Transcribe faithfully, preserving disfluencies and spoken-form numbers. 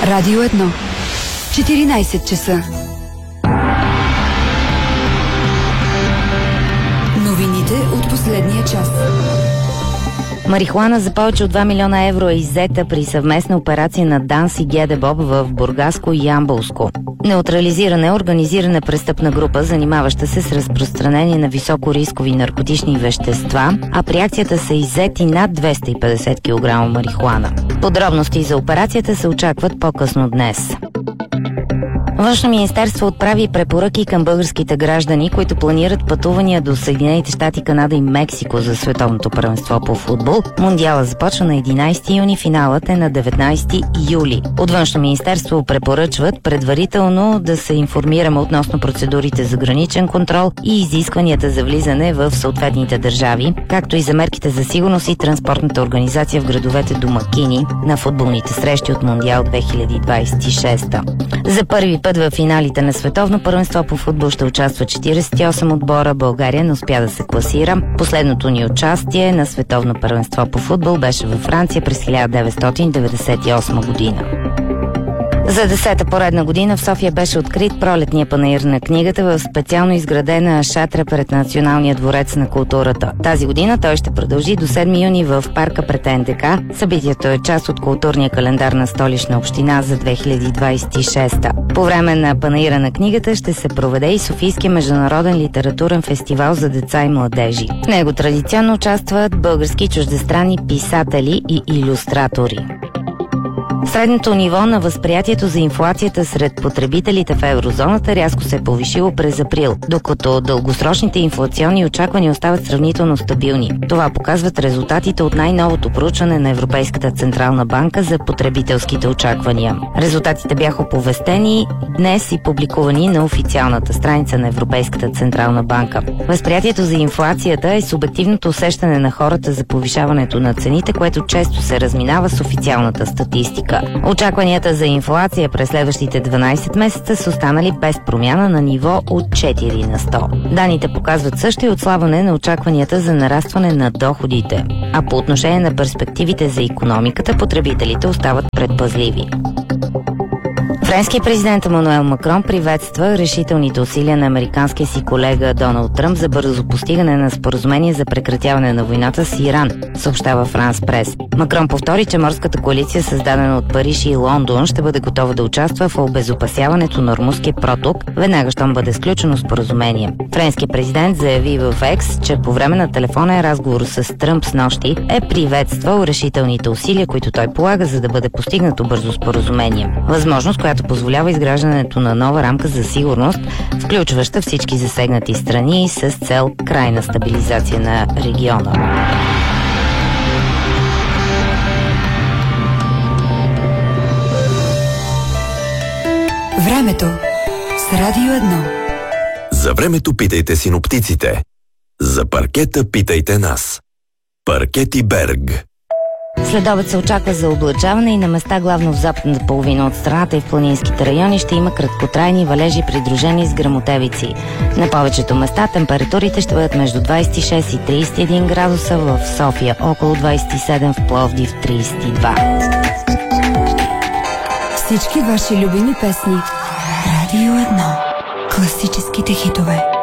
Радио едно. четиринайсет часа. Новините от последния час. Марихуана за повече от два милиона евро е иззета при съвместна операция на ДАНС и ГДБОП в Бургаско и Ямболско. Неутрализирана е организирана престъпна група, занимаваща се с разпространение на високорискови наркотични вещества, а при акцията са иззети над двеста и петдесет килограма марихуана. Подробности за операцията се очакват по-късно днес. Външно министерство отправи препоръки към българските граждани, които планират пътувания до Съединените щати, Канада и Мексико за световното първенство по футбол. Мундиала започва на единайсети юни, финалът е на деветнайсети юли. От Външно министерство препоръчват предварително да се информираме относно процедурите за граничен контрол и изискванията за влизане в съответните държави, както и за мерките за сигурност и транспортната организация в градовете домакини на футболните срещи от Мундиал две хиляди двайсет и шеста. За първи път в финалите на световно първенство по футбол ще участва четирийсет и осем отбора. България не успя да се класира. Последното ни участие на световно първенство по футбол беше във Франция през хиляда деветстотин деветдесет и осма година. За десета поредна година в София беше открит пролетния панаир на книгата в специално изградена шатра пред Националния дворец на културата. Тази година той ще продължи до седми юни в парка пред Н Д К. Събитието е част от културния календар на Столична община за две хиляди двайсет и шеста. По време на панаира на книгата ще се проведе и Софийския международен литературен фестивал за деца и младежи. В него традиционно участват български чуждестранни писатели и илюстратори. Средното ниво на възприятието за инфлацията сред потребителите в еврозоната рязко се е повишило през април, докато дългосрочните инфлационни очаквания остават сравнително стабилни. Това показват резултатите от най-новото проучване на Европейската централна банка за потребителските очаквания. Резултатите бяха оповестени днес и публикувани на официалната страница на Европейската централна банка. Възприятието за инфлацията е субективното усещане на хората за повишаването на цените, което често се разминава с официалната статистика. Очакванията за инфлация през следващите дванайсет месеца са останали без промяна на ниво от четири на сто. Данните показват също и отслабване на очакванията за нарастване на доходите, а по отношение на перспективите за икономиката, потребителите остават предпазливи. Френският президент Емануел Макрон приветства решителните усилия на американския си колега Доналд Тръмп за бързо постигане на споразумение за прекратяване на войната с Иран, съобщава Франс Прес. Макрон повтори, че морската коалиция, създадена от Париж и Лондон, ще бъде готова да участва в обезопасяването на Ормузския проток, веднага щом бъде сключено споразумение. Френският президент заяви в Екс, че по време на телефонен разговор с Тръмп с нощи е приветствал решителните усилия, които той полага, за да бъде постигнато бързо споразумение. Възможност, която позволява изграждането на нова рамка за сигурност, включваща всички засегнати страни с цел крайна стабилизация на региона. Времето с Радио едно. За времето питайте синоптиците. За паркета питайте нас. Паркети Берг. Следобед се очаква за облачаване и на места, главно в западната половина от страната и в планинските райони, ще има краткотрайни валежи, придружени с гръмотевици. На повечето места температурите ще бъдат между двайсет и шест и трийсет и един градуса, в София около двайсет и седем, в Пловдив трийсет и два. Всички ваши любими песни. Радио едно. Класическите хитове.